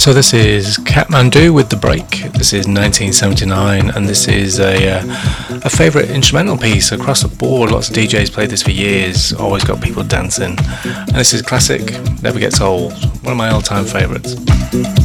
So this is Kathmandu with The Break. This is 1979, and this is a favourite instrumental piece across the board. Lots of DJs played this for years, always got people dancing. And this is classic, never gets old, one of my all-time favourites.